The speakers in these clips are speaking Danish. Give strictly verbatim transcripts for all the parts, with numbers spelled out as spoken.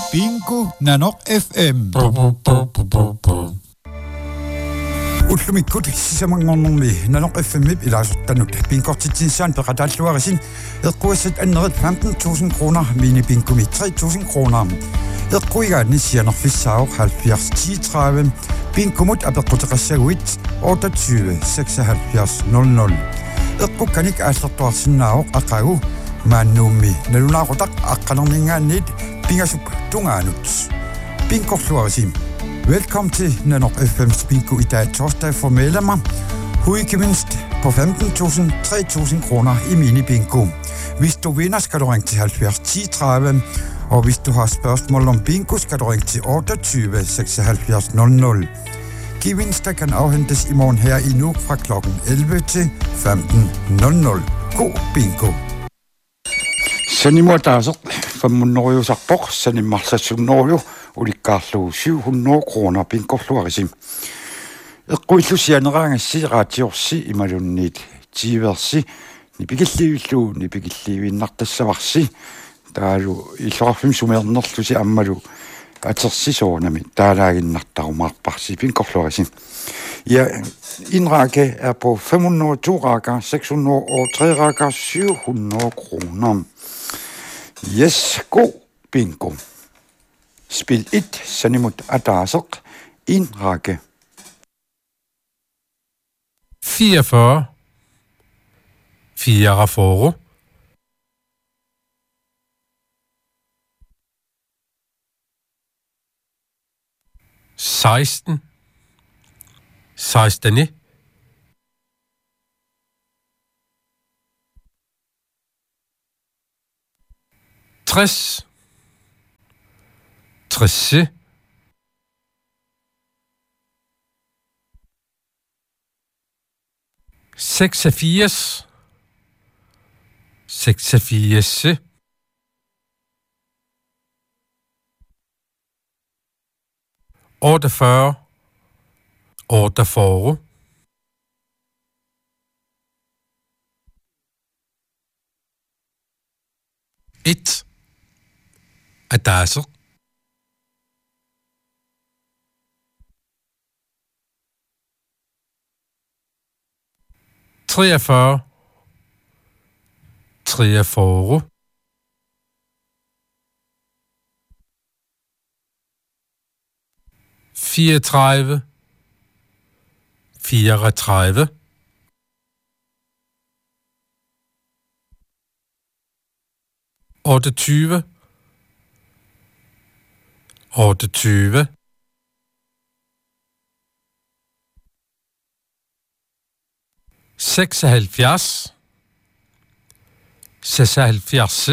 Bingo Nanok F M. Utlumikut sisamangornermi Nanok F M ilaasuttanut pinkortitinsan peqatalluarisin eqquassat annerit femten tusind kroner mini bingumi tre tusind kroner. Eqquigaanni sianerfissaaoq halvfjerds ti tredive bingumut apeqqutaqassaguit otteogtyve seksoghalvfjerds nul nul. Eqqukanik aallertuarsinnaavoq aqagu maannuummi nalunaarutak aqqanerningaannit pingasup tungaanut. Binkorluarisim. Velkommen til Nanok F M's Bingo i dag torsdag for medlemmer. Hovedgevinst på femten tusind tre tusind kroner i mini-bingo. Hvis du vinder, skal du ringe til halvfjerds ti tredive, og hvis du har spørgsmål om bingo, skal du ringe til otteogtyve seksoghalvfjerds nul nul. Gevinster kan afhentes i morgen her i nu fra klokken elleve til femten nul nul. God bingo! Sanimutaasaq fammunoriusarpoq sanimarsasunnorio ulikkaarlugu syv hundrede kroner binkorluarisim. Eqquillusianerangassi raatiorsi imalunnit tiiversi nipikillivillu nipikillivinnartassavarsi taalu illorafim sumernerlusi ammalu atersisoornami taalaaginnartarumaarparsi binkorluarisim. Ja, indrække er på fem hundrede og to rækker, seks hundrede og tre rækker, syv hundrede kroner. Yes, god bingo. Spil et, Sanimut Adasok, en række. fireogfyrre. Fire Raforo. seksten. seksten. tres. tres. seksogfirs. seksogfirs. otteogfyrre. otteogfyrre. et. Adasok. treogfyrre. treogfyrre. fireogtredive. fireogtredive. otteogtyve. otteogtyve. seksoghalvfjerds. seksoghalvfjerds.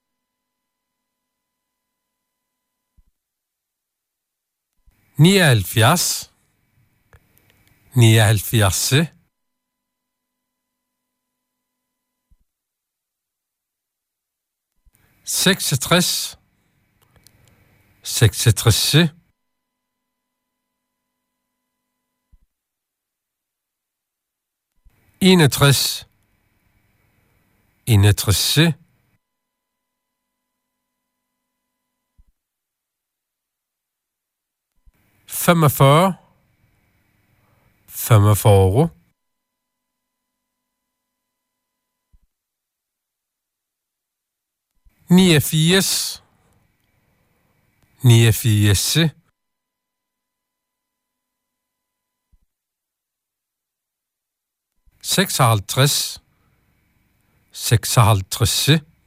nioghalvfjerds. nioghalvfjerds. seksogtres. seksogtres. enogtres. enogtres. femogfyrre. femogfyrre. niogfirs. niogfirs. seksoghalvtreds. seksoghalvtreds.